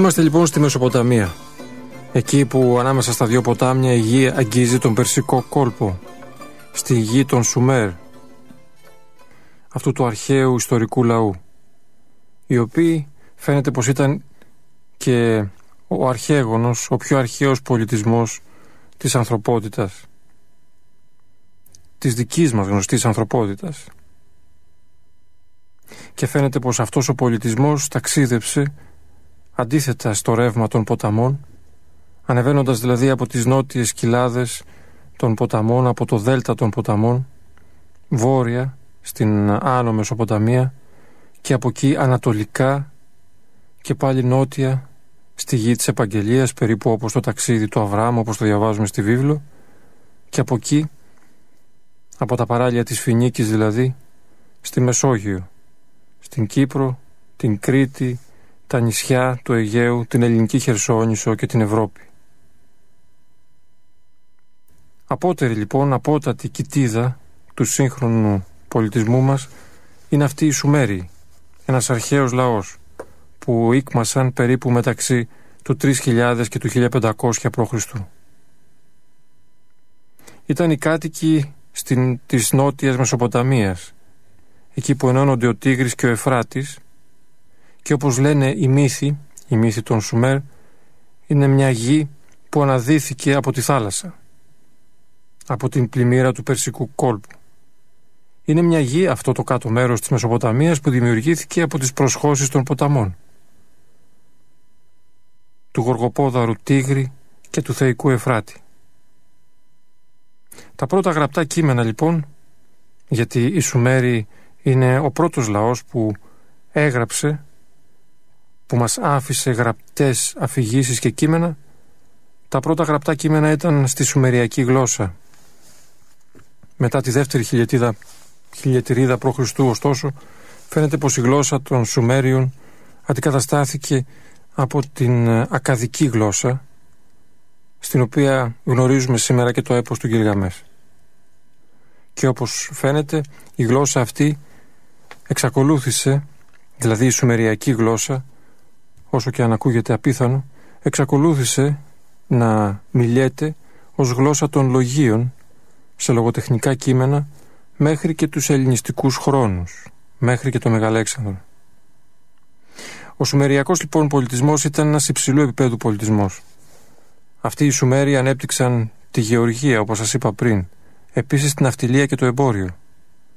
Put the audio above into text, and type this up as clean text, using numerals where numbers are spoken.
Είμαστε λοιπόν στη Μεσοποταμία, εκεί που ανάμεσα στα δύο ποτάμια η γη αγγίζει τον Περσικό κόλπο, στη γη των Σουμέρ, αυτού του αρχαίου ιστορικού λαού, οι οποίοι φαίνεται πως ήταν και ο αρχαίγονος, ο πιο αρχαίος πολιτισμός της ανθρωπότητας, της δικής μας γνωστής ανθρωπότητας. Και φαίνεται πως αυτός ο πολιτισμός ταξίδεψε αντίθετα στο ρεύμα των ποταμών, ανεβαίνοντας δηλαδή από τις νότιες κοιλάδες των ποταμών, από το δέλτα των ποταμών, βόρεια στην Άνω Μεσοποταμία, και από εκεί ανατολικά και πάλι νότια στη γη της Επαγγελίας, περίπου όπως το ταξίδι του Αβραάμ, όπως το διαβάζουμε στη βίβλο, και από εκεί, από τα παράλια της Φινίκης δηλαδή, στη Μεσόγειο, στην Κύπρο, την Κρήτη, τα νησιά του Αιγαίου, την ελληνική Χερσόνησο και την Ευρώπη. Απότερη λοιπόν, απότατη κοιτίδα του σύγχρονου πολιτισμού μας είναι αυτοί οι Σουμέριοι, ένας αρχαίος λαός που ήκμασαν περίπου μεταξύ του 3000 και του 1500 π.Χ. Ήταν οι κάτοικοι της νότιας Μεσοποταμίας, εκεί που ενώνονται ο Τίγρης και ο Εφράτης, και όπως λένε οι μύθοι των Σουμέρ, είναι μια γη που αναδύθηκε από τη θάλασσα, από την πλημμύρα του Περσικού κόλπου. Είναι μια γη, αυτό το κάτω μέρος της Μεσοποταμίας, που δημιουργήθηκε από τις προσχώσεις των ποταμών, του Γοργοπόδαρου Τίγρη και του Θεϊκού Εφράτη. Τα πρώτα γραπτά κείμενα λοιπόν, γιατί οι Σουμέριοι είναι ο πρώτος λαός που έγραψε, που μας άφησε γραπτές αφηγήσεις και κείμενα, τα πρώτα γραπτά κείμενα ήταν στη Σουμεριακή γλώσσα. Μετά τη δεύτερη χιλιετηρίδα π.Χ. ωστόσο, φαίνεται πως η γλώσσα των Σουμέριων αντικαταστάθηκε από την ακαδική γλώσσα, στην οποία γνωρίζουμε σήμερα και το έπος του Γιλγαμές. Και όπως φαίνεται, η γλώσσα αυτή εξακολούθησε, δηλαδή η Σουμεριακή γλώσσα, όσο και αν ακούγεται απίθανο, εξακολούθησε να μιλιέται ως γλώσσα των λογίων σε λογοτεχνικά κείμενα μέχρι και τους ελληνιστικούς χρόνους, μέχρι και το Μεγαλέξανδρο. Ο Σουμεριακός λοιπόν πολιτισμός ήταν ένας υψηλού επίπεδου πολιτισμός. Αυτοί οι Σουμέριοι ανέπτυξαν τη γεωργία, όπως σας είπα πριν, επίσης την ναυτιλία και το εμπόριο.